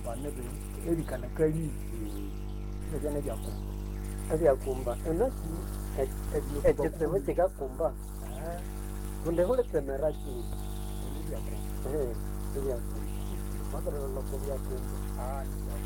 wanebe ebikana kali ekene jako ebyakumba enasi ekisebo kikakumba kunde huletemera ki ebyakumba ebyakumba makaroloko byakumba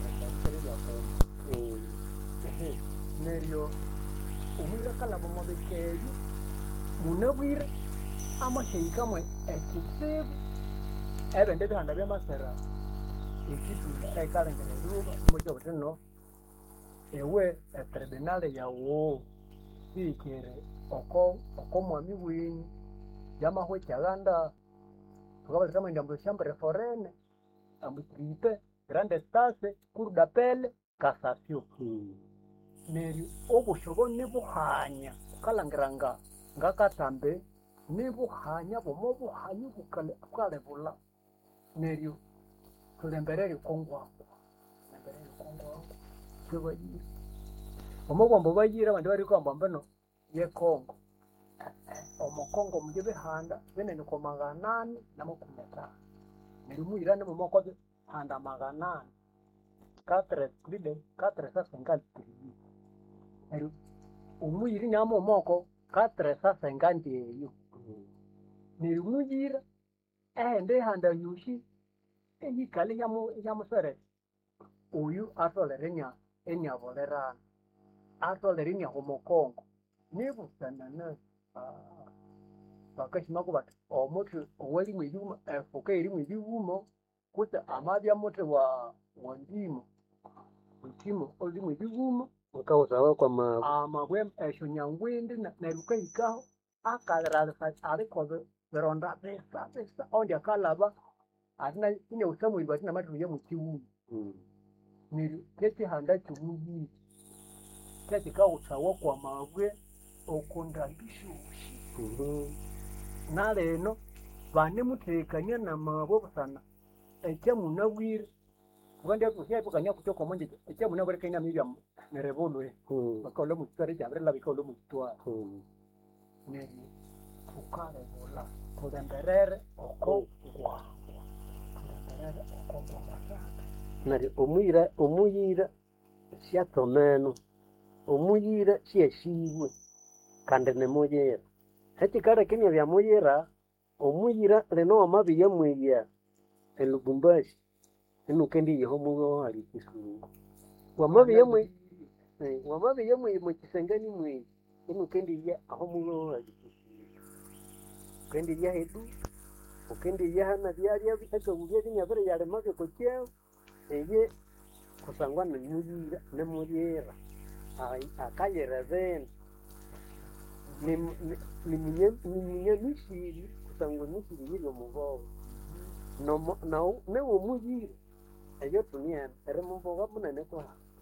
neryo omwira kalabo mubikeebi munabwire amashayikamwe ekitsibu ebindi bihanda byamasera ekituli ekalengera eruba mukyo butino ewe etribunale yawo sikire oko mwami wenyu yamahwe kyaganda tukabazitama ndambo shambere forene ambitripe grande stase cour d'appel cassation neryo obushobo nibuhanya kalangiranga ngakatambe nibuhanya bomobuhanya bukalebula neryo tulemberere kongwako tubayire omugombo bayire abandi bari kwamba mbano ye Kongo omukongo muje bihanda binene ko 850 neryo muyirane mumoko handa 800 450 neryo umuyiri nyamo moko 450 eyo neryo muyira ende handa yushi eyikali yamusere uyu atolerenya enyabolerana atolerenya homokongo nibusanana bakashima kubati omutu owali mwiyuma efuka eri mwiyuma kuta amabya mutu wa ndimo utimo oli mwiyuma ukawuzawa kwa amabwe esho nyangwindi neruka ikaho akalera alikoze beronda pesa ondi akalaba atina ine usamuri batina matuye mukiwu neryo ketihanda kyumuyi ketikawusawa kwa mabwe okundambishushi naleno bane mutekania na mabwe busana ekyamunabwire ubandi akusyapukania kutoka monje ekyamunabwire kanya mibya nerebulwe bakolo mutware jabre la bikolo mutwa neryo ukale bola kulemberere oko nari omuyira syatomeno omuyira syeshibwe kandi nemuyira ekikale kenya bya muyira omuyira leno wamabi yamweya elubumbashi enukendi yeho mugo ali kisungu wamabi yamwe mukisengani mwe enukendi ya aho mugo ali kisungu kendi ya hedu ukendi ya hana byari bikagubye kinyabere yale make ko cyeo eye kusangwa nemuyira akayera ben ni munye mishiri kusangwa mishiri yiro mubo no newo muyira eyo tunia ere mubo munene kwa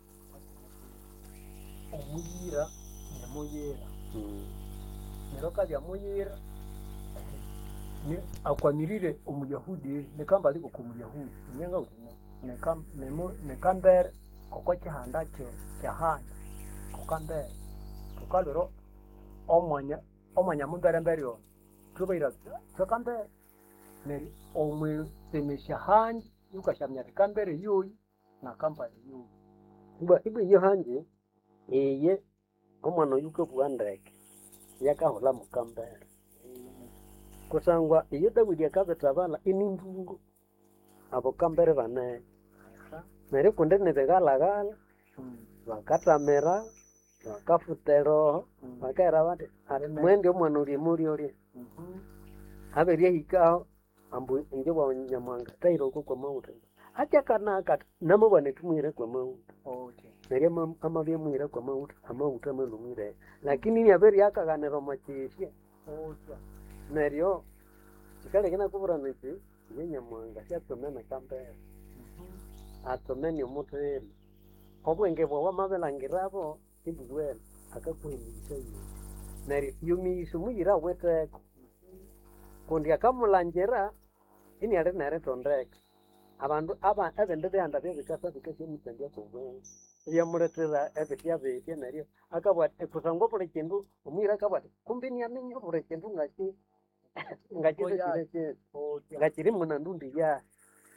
omuyira nemuyira neroka bya muyira ni akwamirire umuyahudi nekamba aliko kumuyahudi nyenga utina nekambere kokwa kihanda kyahanda kokambere kokalero omwanya mumbere mbere yo tubaira kokambere neri omwe semesha handi yukashamya kambere yoyi na kambere yoyi ibe yo hanje eye omwana yuko buandeke yakahola mukambere kusangwa iyo Dawidi akabetabala inindungu abo kambere bane nere kunde nebegalagala bakatamera bakafutero bakera bate mwende omwana uri muri aberie hikao ambu inje wa nyamwanga tairo kwa mauta acha kana aka namubone tumwire kwa mauta nere amabye mwire kwa mauta amauta mwire lakini ni aberie akaganero machishye neryo kikale kina kubura niki yenyamwanga syatomena kambere atomeni omutwele obwenge bwa wamabelangirabo ibugwele akakuhimisha yo neryo yumiisu muyira weteko kundi akamulangira ini ali nere tondeka abandu ebindu byanda byebikasa bikasyemusandia kubwenge byamuletera ebitya bitya neryo akabwate kusangwa buli kindu omwira akabwate kumbi niamenye buli kindu ngakire ngakiri muna ndundi ya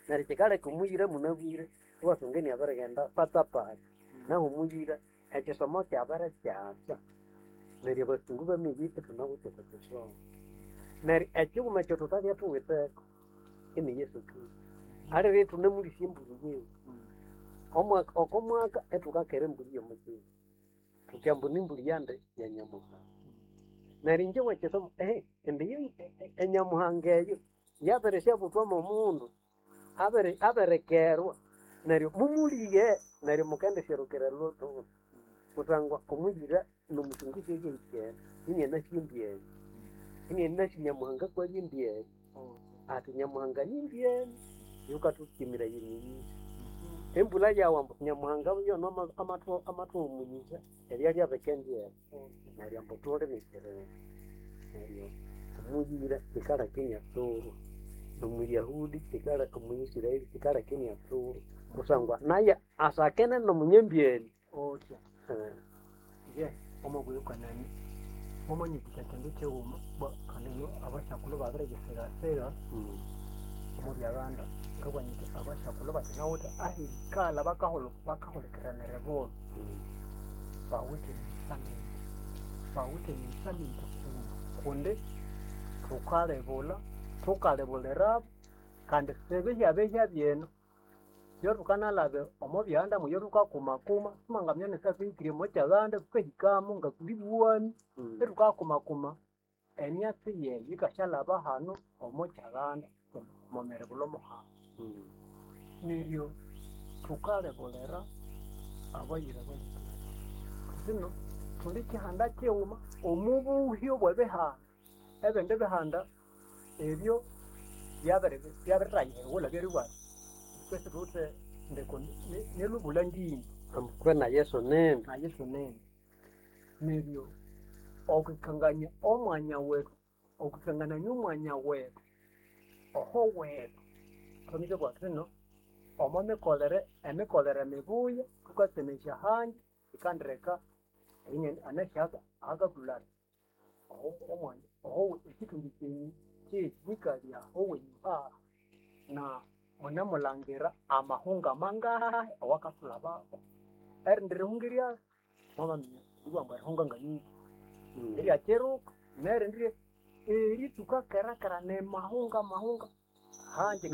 neryo kikale kumuyira munabwire wasungeni abarigenda patapata naho muyira ekisomo kyabere kyasa neryo basungu bamibite tunawutheka kusoma neryo ekiwuma ekyo tutabya tuwitheko ini Yesu Kristo alire tunemulisya embulu yewe okomwaka etukakera embulu yomukiru tukyambu nimbulu yande ya Nyamuhanga neryo inje wekisomo indi enyamuhanga eyo yabere syabutwamo omundu aberekerwa neryo mumuliye neryo mukendesherukira lutulu kutangwa omuyira nomusungu kyekyekyera ini enasyimbyeyo ini enasyi Nyamuhanga kwabyembyeyo ati Nyamuhanga nimbyeni yukatukimira yiniyisi embula yawa Nyamuhanga yono amatumunyisa ebyalya bekendyera neryo mbutule nikirere neryo omuyira kikala kinyatsuru nomuyahudi kikala omuyisiraeli kikala kinyatsuru kusangwa naye asakene nomunyembyeni otya ye omugwirukanani omanyikisa kindu kyewuma kandi abashakulu babiregesera omubyabanda ngabwanyike abashakulu batinawuta ahikala bakaholekera nerebolo bawite nisaminte kundi tukalebulerabu kandi sebehya byeno yo tukanalabe omubyanda muyo tukakumakuma tumangamya nesakwikirie mokyaganda tukahikamu nga kuli buwani tukakumakuma emyatsi yeyo yikashalaba hano omukyaganda momerebulo muhanga neryo tukalebulera abayira zino tuli kihanda kyewuma omubuhyo bwebihanda ebindi bihanda ebyo byabirirayiherwula byeribwati kwesi tute ndeko nelubula ndini amkwe na Yesu nene neryo okukanganya omwanya wetu okukanganya omwanya wetu oho wetu kamije bwatino omo emikolere mibuya tukasenesya hanje ikandireka anashyaka agabulana omwanya oho ekitundu kyenyi kyekyikalya owenyuha na munamulangira amahunga mangahi awakasula bako erindirihungirya mwamamiya ibwamba rihunga nganyingi eryacheruka nerindire eri tukakerakera nemahunga hanje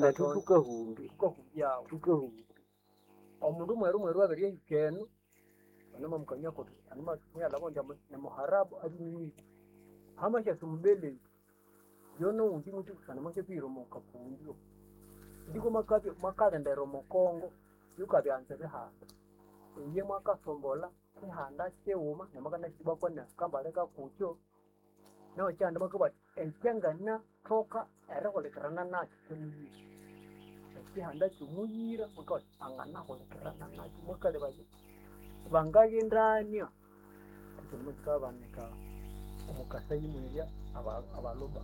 tukahumbi omundu mweru abiryahikenu anama mukanyako anama muyalabonja nemuharabu abinyiku hamashyasi mubelezi yono undi muti kusana makyepiro mukapundio ndiko makabendera omukongo yukabyanza bihanda iye mwakasombola kihanda kyewuma namakanasibakwa nakambaleka kukyo nawe kyanda makabati enkyangana toka erihulikirana nakyo kuniyiso ekihanda kyomuyira makabati anganahulikirana nakyo mwakalebaye bangayindania tulimukabanika omukasayi mwirya abaluba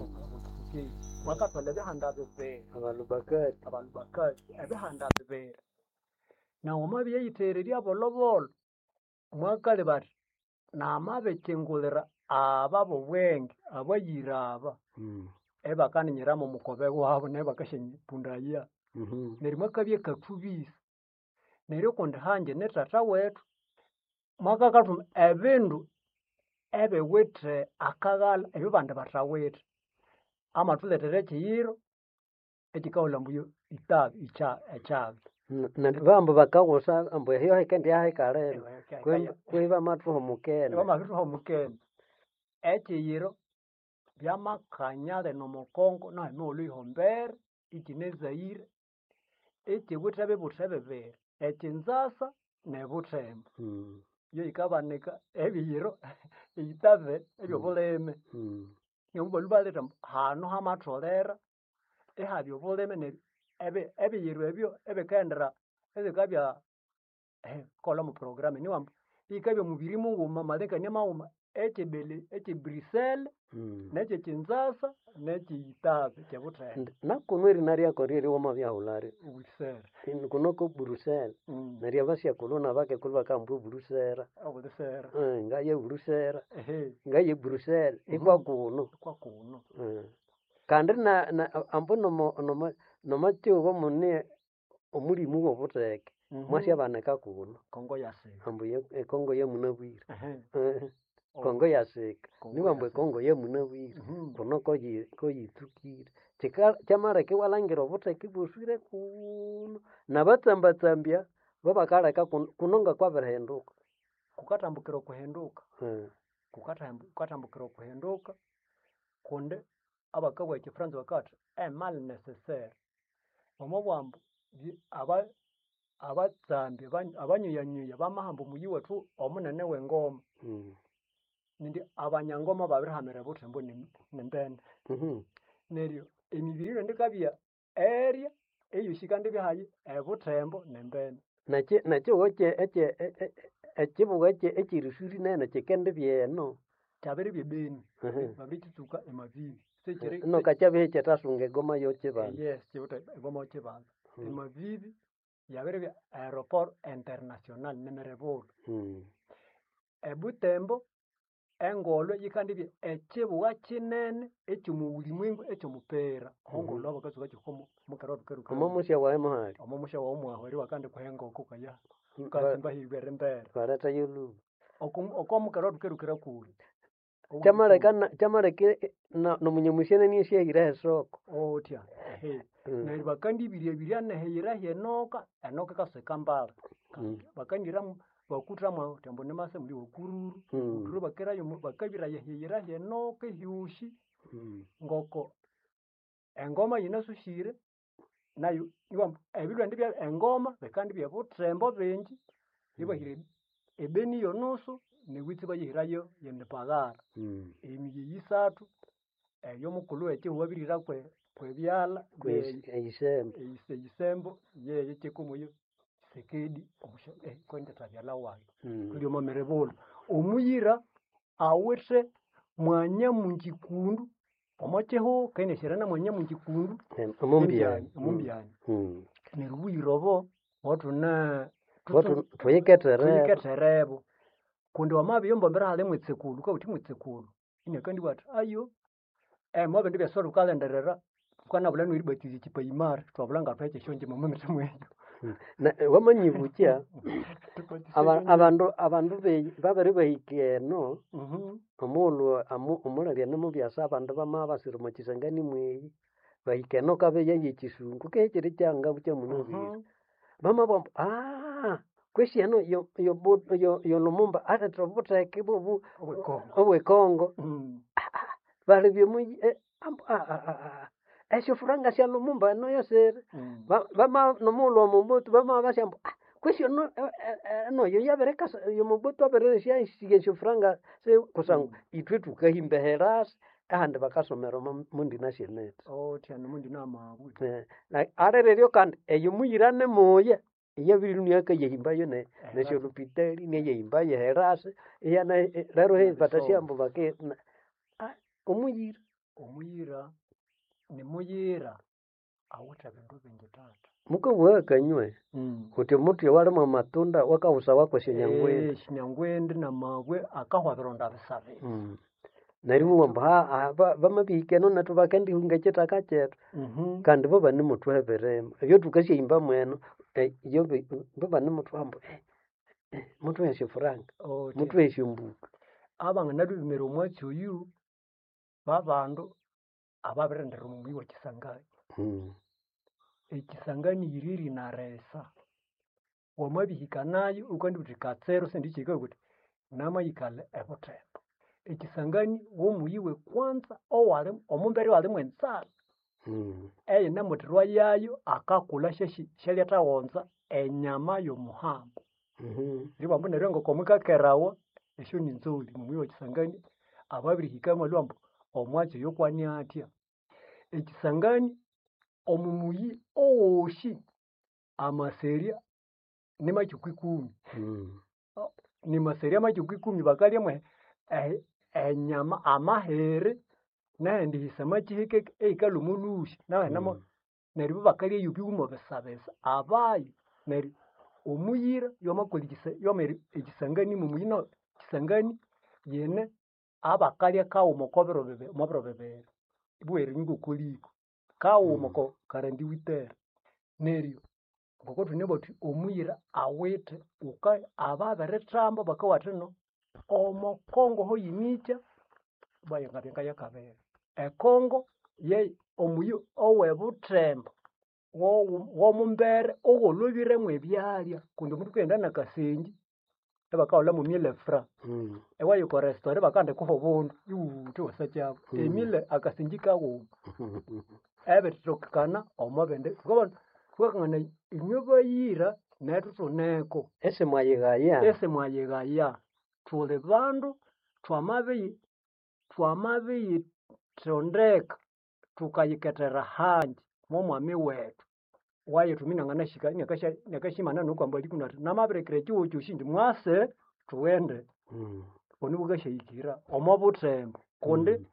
mwakatwala ebihanda bibiri abalubakati ebihanda bibiri nauma byeyitererya bolobolo mwakali bati namabekingulira aba bobwenge abayira aba ebakaninyiramu omukobe wabo naye bakashenyipundaya neryo mwakabye kathubisa neryo kundi hanje netata wetu mwakakathuma ebindu ebiwithe akaghala ebyo bandi bathawithe amathuletera ekyiyiro ekikahulha mbuyo itabi ekyabi bambu bakawusa ambu ehyo hikendyahikalene kwiba mathuha omukene ekyiyiro byamakanya leno omukongo naho emiwulhu yihombere ikinezaire ekiwithe ebibuthe bibiri ekinzasa nebuthemba yo yikabanika ebiyiro eyitabe ebyobulime nyomubalu baleta hano hamatholera ihabya obulime neryo ebiyiro ebyo ebikendera ebikabya kola mu program niwamba ikabya mubiri mughuma malekania maghuma ekyebrisele nekyekinzasa nekyiyitabe kyebuthemba nakuno erina ryako ryeri wamabyahulari obusera kunoko burusela neryo abasyakulhu nabakekulu bakambwa burusera ngaye burusera ngaye burusela ikwakuno kandi ambu nomachuko mune omulimu w'obuteke mwasyabanika kuno Kongo yaseka. ambu ekongo yemunabwire Ehe. kongo yaseka Kongo niwambu yaseka. ekongo yemunabwire Mhm. kuno koyitsukire kyamaleka iwalangira obuteke bwoswire kuno nabatsambatsambya babakaleka kuno ngakwabirihenduka Kukatambukira okuhenduka. Kukatambukira okuhenduka kundi abakabwa ekifaransa bakati mal nécessaire. Omubwambu abatsambi abanyuyanyuya bamahamba omuyi wethu omunene w'engoma. Nindi abanyangoma babirihamira buthembo nembene. Neryo emibiri ndikabya area eyosi kandi bihayi ebuthembo nembene. nakyo ekibuga ekirisuri nene kikendi byeno Kyabiri byebeni babirikitsuka emavivi nokakyabihe kyetasunga egoma yokibanza yes kibuta egoma yokibanza emavivi yabiri bya aeroport international nemerevolo ebutembo engolwe yikandibya ekibuga kinene ekyomubulimwengu ekyomupira ongolwe abakatsuka kikomo mukara tukeruka omomusya wahe muhali omomusya wawe eri wakandi kuhengoko kaya kasimba hibere mbere baleta yulu okomukara tukerukira kuli kyamaleka nomunyamusyene niyesyahiraho esoko otya neryo bakandibiryabirya neheyiraho enoka ikaseka mbala bakandira bakuthamo tembo nimase muli wakururu kururu bakabiraya heyiraho enoka ehyushi ngoko engoma yinasushire nayo ebilwendi bya engoma bekandi bya buthembo bingi ibahire ebeni yonusu newitsi bayihirayo yendipagara emiyi 3 eyo mukulu ekihuwa birira kwebyala eyisembo yeye kyekumuyo sekedi kwendeta byala wayo kuli omamerevolo omuyira awithe mwanya mungikundu omokyihu kainesherana mwanya mungikundu omumbyani neryo buyira obo watuna tuyiketerebo kundi wamabiyombombera hali mwitsekulu kauthi mwitsekulu inakandi wati ayo mwabindi byasoro ukalenderera tukanabula nwiribatizi ekipayimari twabula nga twekyesyonje mumamiritemu eyo wamanyibukya abandu babiri bahika eno omulabya nimubyasa abandu bamaba basira omu kisangani mweyi bahika eno kabeya yekisungu kehekiri kyanga bukya munabwire bamabwambu kwesi eno yo Lumumba aletha obutheke obwekongo bali byomuyi esyofuranga sya Lumumba eno yosere nomughulhu omubutu bamaba basyambu kwesi eno yo yabirikasa yomubutu abirisyasiga esyofuranga kusangwa ithwe tukahimbeherasi ahandi bakasomera mundina syenete alireryo kandi eyo muyira nimuya iyabirinuya kayahimbayo nesyolupitali neyahimbayo herasi lero batasyambu bake omuyira nimuyira awithe ebindu bingi tata mukabugha kanywe kuti omuthi ewalimu amatunda wakawusawa kwesyanyangwende esyanyangwende namabwe akahwa bironda bisabe neryo wambu bamabihika eno nethu bakendihunga ekithaka kyethu kandi bo banimuthuha ebirima ebyo thukasyahimba mweno bo banimuthuha ambu muthuha esyofuranga muthuha esyombuka abanganalhubimira omwatsi oyu babandu ababirindira omuyi wa Kisangani ekisangani yiriri naresa wamabihika nayo ukandibuthi katsero sendikika kuti namayikale ebuthembo ekisangani womuyi wekwanza owali omumbere walimu ensala eyinemuthirwa yayo akakula shalyathawonza enyama yomuhambo libambu neryo ngoko mukakerawa esyo ninzoli mumuyi wa Kisangani ababirihika malwambu omwatsi oyokwani atya ekisangani omumuyi owoshi amaserya nimakyuku 10 nimaserya makyuku 10 bakalyamu enyama amahere nehindi hisamakihike ehikalha omulhushi nahenamo neryo bakalya eyobiwuma bisabisa abayo neryo omuyira yomeri ekisangani mumuyi Kisangani yine abakalya kawuma omwabiro bibiri ibwa erinywa ngokoliko kawumako karandi witere neryo ngoko tuneboti omuyira awete uka ababeretamba bakawathino omokongo hoyimicha bayangatenga yakabere ekongo ye omuyo owebutremba womumbere ogolobiremu ebyalya kundi omundu kugenda nakasenji ebakaola mu mile fra ewayo ko restaurant bakande kuho bundu yuti wasakyabo emile akasenji kawo ebetokana omabende twakangana inyobayira netu tuneko ese mwayegaya tuli bandu twamabeyi tondeka tukayiketera hanji momwami wetu waye tuminangana shika nakashimana nokwamba likunati namabirekere chiwo choshindi mwase tuwende oni bugashayikira omobutembo kundi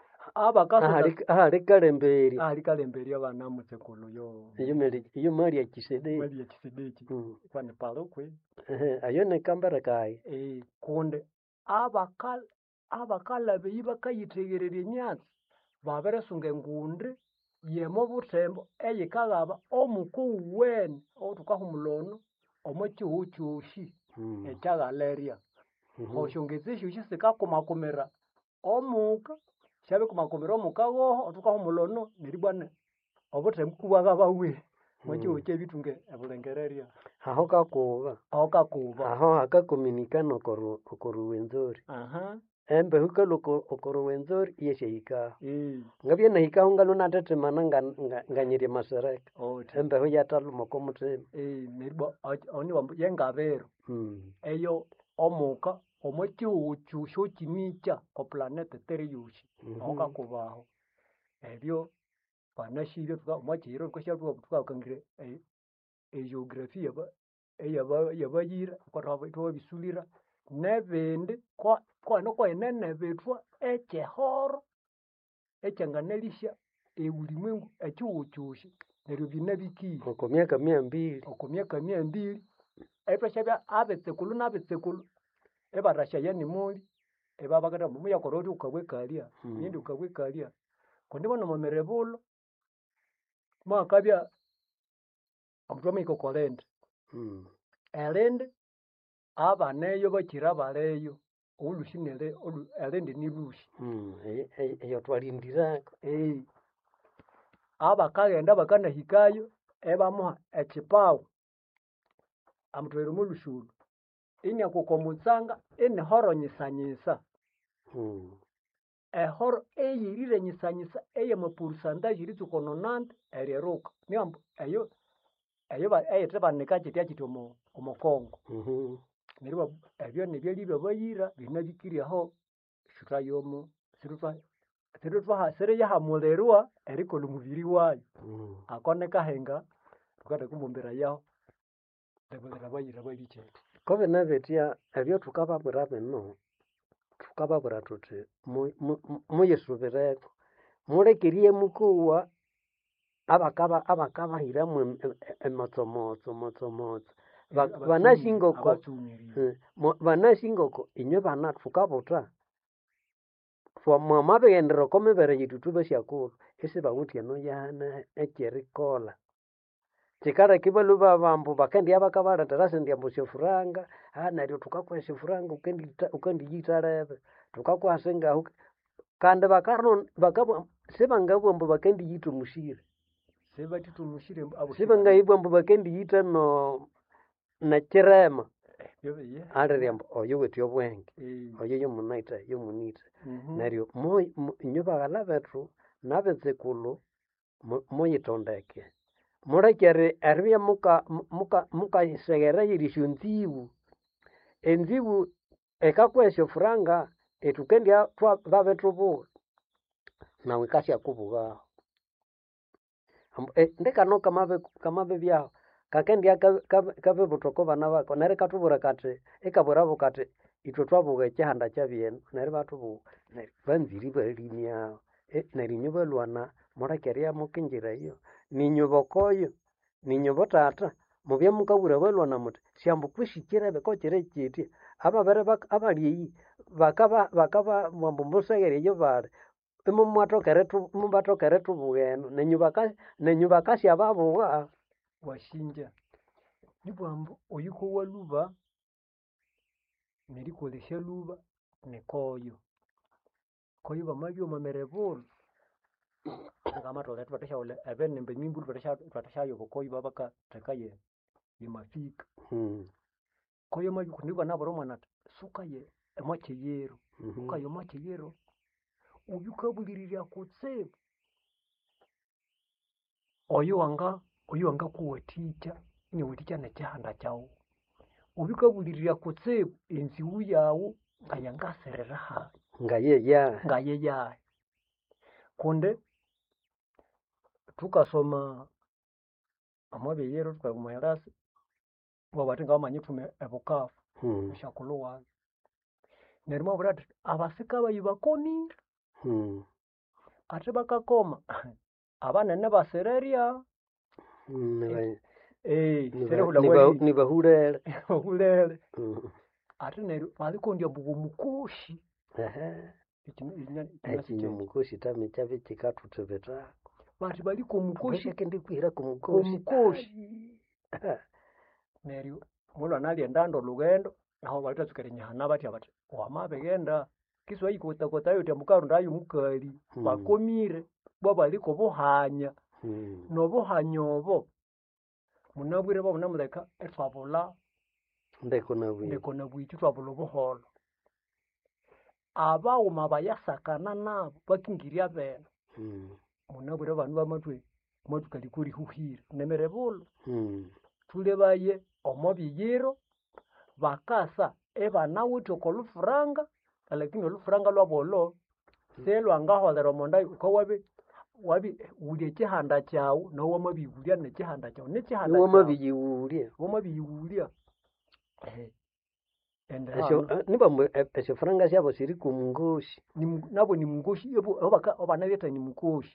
ahalikalemberia abana mutsekulu yo iyo mali ya kisedeki kwani palokwe ayo nekambere kayi kundi abakalabeyi bakayitegereria emyatsi baberesunga engundi yemo butembo eyikagaba omukuwene otukahumulono omochiwu choshi ekyagaleria oshongezi shoshi sikakumakumira omuka shabe kumakumira omuka goho otukahumulono neribwane obutembo kubwagabawe mochiwu chebitunge ebulengereria aho kakuba aho akakomunikana okoruwenzori embe hukalo okorowenzori yeshika ngabye nahika ngalo natetemana nganyire masereka embe ho yataluma komutema neribo oni wambu yengabero eyo omuka omochiwu chusho chimicha ko planet teriyushi okakubaho ebyo banashire twamachiro kwashatu twakangire geography yabayira kwatwa bisulira nebindi kwa inene betwa ekehoro ekyanganelisha ulimwengu ekiwuchushi neryo binabiki oko myaka 200 etwashabya abetsekulu nabetsekulu ebarasha yani muli ebabakata muya koroti ukabwekalia nindi ukabwekalia kundi bono momerebulo mwakabya amutwama ikokolende elende abaneyo bakira baleyo olushimele elende nilushi eyo twalindirako abakagenda bakanahikayo ebamuha echipawu amutwere mulushulu inyakuko mutsanga inihoro nyisanyisa ehoro eyirire nyisanyisa eyamapurusandage litsukononante eryeruka niambu eyo eyitebanika chitya chiti omokongo neryo ebyo nibyalibya bayira binabikiryaho shutayomo sirutwa yahamulerwa erikola omubiri wayo akoneka henga tukata kumumbira yaho lebulera bayira babichete kobe nabetia ebyo tukababwira bino tukababwira tuti muyesubireko mulekerie mukuwa abakabahiramu emotsomotso banashingoko inyo bana tukabuta mwamabegendera komibere yitu tubashyakulu esi bawutyeno yana ekyerikola chikara kibalu babambu bakendi abakabaletera sendyambo syofuranga neryo tukakwesya furanga ukendiyitalebe tukakwasengaho kandi bakabwa sibangabwambu bakendiyitumushire sibangayibwambu bakendiyita nakirema aliryambu oyo wetya obwenge oyo yomunaita yomunita neryo inyo baghala bethu nabetsekulu muyitondeke mulekere eribya mukayiseghere yirisyo enzibu ekakwesya furanga etukendya babethubuwa nawe kasyakubugaho ndekano kamabebyaho kakendya kabebutoko bana bako neryo katubura kati ekabwirabo kati itwe twabuga ekyihanda kyabyenu neryo batubuga neryo banziri balimyaho neryo inyo balwana mulekerya mukinjireyo ninyo bokoyo ninyo botata mubya mukabura balwana muti syambu kwishikirebe kokire kyiti ababere abalyeyi bakaba mwambu musegere yo bali mubatokere tubugeno nenyu bakasya babuwa washinja nibwambu oyuko waluba nerikolesya luba nekoyo koyo bamabyoma merebulu ngamatole tubateshaule ebenembe nyimbu tubateshayo bukoyo babaka tekaye yimafika koyo mabi kundiba naboro mwana sukaye emacheyero ukayo macheyero uyukabulirira kutsibu oyo wanga kuwaticha ni waticha nekyahanda kyawu ubikabulirira kutsibu enziwu yawu ngayangaserera ha ngayeya kunde tukasoma amabeyero tukamuherasi wabatinga bamanyitume ebukafu shakulu wazi nerimo burati abasika bayibakonira ate bakakoma abanene basereria nibahurere bahurere ate neryo balikondya mbugo mukoshi mukoshi tamicha bichikatutebeta bati baliko mukoshi kendikwira kumukoshi neryo mulo analia ndando lugendo naho balitatsukerenyahana batya bati wamabegenda kiswa ikota yote mukaru ndayo mukali bakomire bwa baliko buhanya nobuhanyobo munabwire bwa munamuleka etwabula ndeko nabwiki twabula buholo abawuma bayasakana nabo bakingirya bena munabwire bantu bamatwe matukali kuri huhira nemerebulo tulebaye omobiyiro bakasa ebanawithe okolufuranga lakini olufuranga lwabolo selwangaholera mondai ukawabe wuli ekihanda kyawu nawo wamabiwulya nekihanda kyawu nekihanda wamabiwulya niba esifuranga syabo siri kumungoshi nabo ni mungoshi obanabyeta ni mukoshi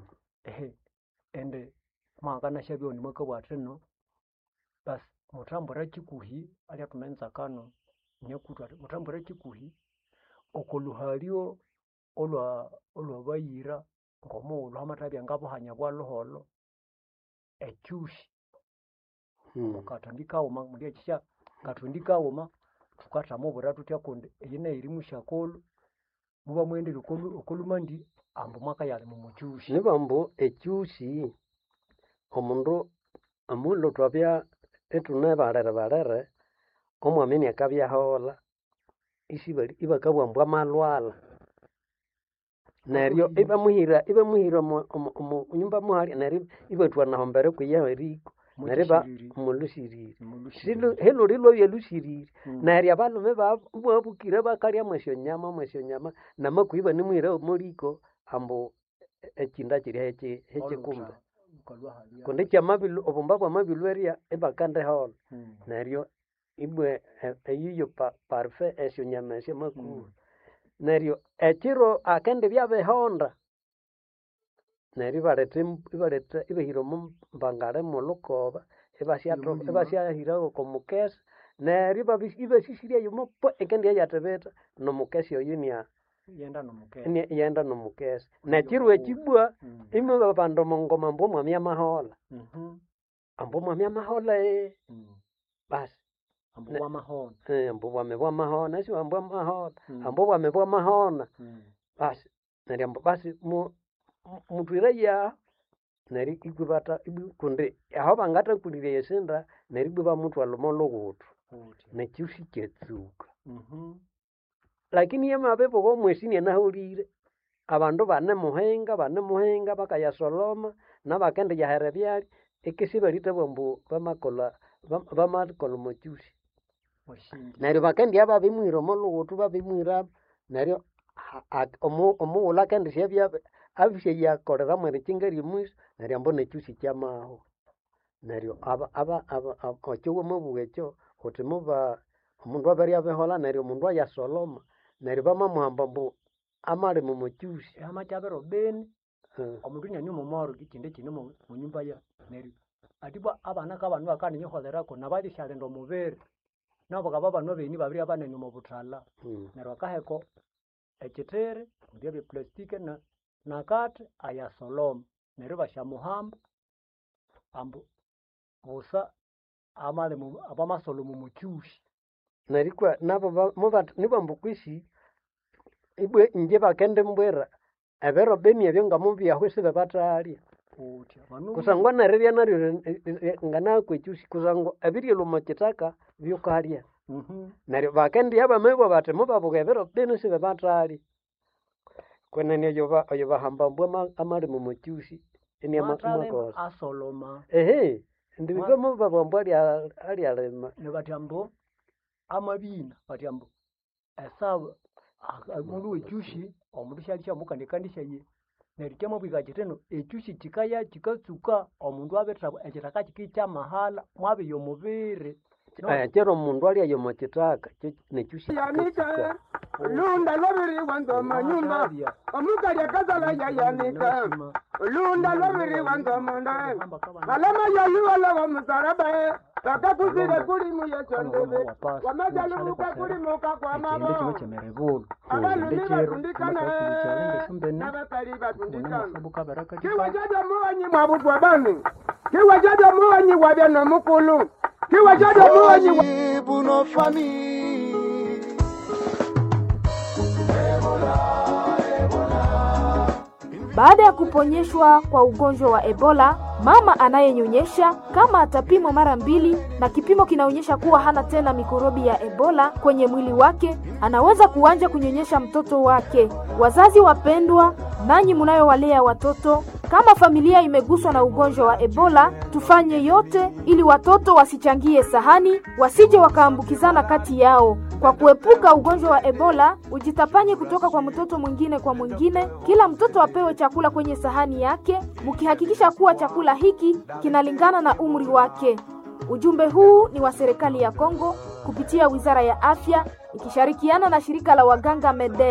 ende mwakana shabyo ni mwakabwateno bas mutambura kikuhi ali atumenza kano nyakutwa mutambura kikuhi okoluhalyo olwabayira ngomuulu amatabya ngabuhanya bwa luholo ekyushi katandikauma mulya kisha katundikauma tukatamubura tutya kundi eyine iri mushakolo muba mwendere okolumandi ambu mwaka yali mumukyushi nibambu ekyushi omundu amulo twabya etune balere omwamini akabyahola ibakabwambwa amalwala neryo ibamuhira nyumba muhali neryo ibatwanaho mbere kwiyaho eriko neryo mulusirire helo lilo yelusirire neryo abalume babukire bakalya mwesyo nyama namakwiba nimuhira omuliko ambu ekinda kiri hekikumbe kundi kyamabilu obumba bwamabilu eria ibakandehola neryo ibwe eyiyo parfe esyo nyama esyo makuru neryo ekiro akende byabehonda neryo ibaleta ibahira omumbangale mulukoba ibasyahiraho komukesa neryo ibasisiryayo mopo ekende yayatebeta nomukesi oyo yenda nomukesi nekiro ekibwa imwe babandu mongoma mbu mwami amahola basi ambu bwami bwamahona esi ambu amahona ambu bwami bwamahona basi neryo ambu basi mutwire ya neryo ikwibata kundi aho bangatakulire yesinda neryo ibwe bamutwala omolhughuthu nekyusi kyetsuka lakini yamabebo mwesi nanaholire abandu banemuhenga bakayasoloma nabakende yahere byali ekesi balitabwa mbu bamakola mokyusi neryo bakendya babimwira omolhughuthu babimwira neryo omughulhu akendi syabya abisyayakoleramu erikinga ryomwisi neryo ambu nekyusi kyamaho neryo ekyo wamabugha ekyo uthi muba omundu aberyabehola neryo omundu ayasoloma neryo bamamuhamba mbu amali mumukyusi amakyabero beni omundu nyanyuma omwaro kikindi kine munyumba ya neryo atibwa abana kabanu bakaninyiholerako nabalishalenda omubiri nabo kaba bano beni babiri abanene omubuthala neryo akaheko ekitere bya plastike na kati aya solom neryo bashamuhamba ambu busa amale abamasolo mu mukyushi narikwa nabo nibambukwishi ibwe inje bakende mbwera abero beni ebyo ngamubya hwese babatali kusangwa narirya naryo ngana kwekyushi kusangwa abirye lumokitaka byokalya naryo bakende yaba mebo bate mubabuga abero beni se babatali kwenene oyo bahamba mbwa amali mu mukyushi eni amakosa asoloma ndibwe mubabambwa ali alema nebatyambo amabina batyambo esaba mundu wekyushi omundu shalisha mukandikandisha ye nerikemo bwikakiteno ekyushi kikaya kikatsuka omundu abetha ekitaka kikicha mahala mwabe yomubiri kero omundu ali ayo mukitaka nekyushi yanika lunda lobiri wanzo manyumba omukali akazala yayanika lunda lobiri wanzo munda alama yayuwala wa musaraba bakakuzire kuli muyesondebe wamajalubuka kuli muka kwa mabo abantu nibakundikana nabakali bakundikana kiwajaja muwanyi mwabutwa banu kiwajaja muwanyi wabyano mukulu kiwajaja muwanyi buno fami. Baada ya kuponyeshwa kwa ugonjwa wa Ebola, mama anayenyonyesha kama atapimwa mara 2 na kipimo kinaonyesha kuwa hana tena mikorobi ya Ebola kwenye mwili wake, anaweza kuanza kunyonyesha mtoto wake. Wazazi wapendwa, nanyi mnayowalea watoto, kama familia imeguswa na ugonjwa wa Ebola, tufanye yote ili watoto wasichangie sahani, wasije wakaambukizana kati yao. Kwa kuepuka ugonjwa wa Ebola, ujitapanye kutoka kwa mtoto mwingine kwa mwingine. Kila mtoto apewe chakula kwenye sahani yake, mkihakikisha kuwa chakula hiki kinalingana na umri wake. Ujumbe huu ni wa serikali ya Kongo kupitia Wizara ya Afya ikishirikiana na shirika la waganga MEDER.